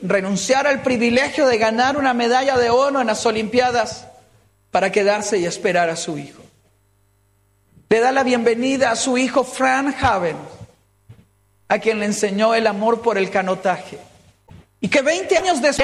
renunciar al privilegio de ganar una medalla de oro en las Olimpiadas para quedarse y esperar a su hijo. Le da la bienvenida a su hijo Fran Haven, a quien le enseñó el amor por el canotaje. Y que 20 años después